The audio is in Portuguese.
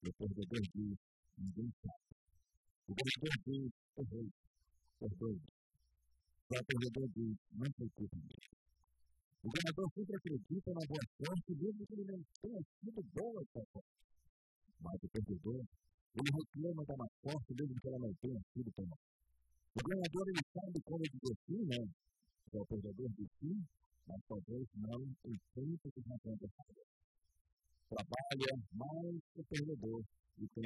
O perdedor diz, ninguém sabe. O perdedor diz, errei, perdoe. O perdedor diz, não foi culpa mesmo. O ganhador sempre acredita na boa sorte, mesmo que ele não tenha sido boa essa sorte. Mas o perdedor, ele reclama da má sorte, mesmo que ela não tenha sido tão má. O ganhador, ele sabe como dizer sim, né? O perdedor diz sim, mas talvez não em tempo que não acontece. Trabalha mais o perdedor e tem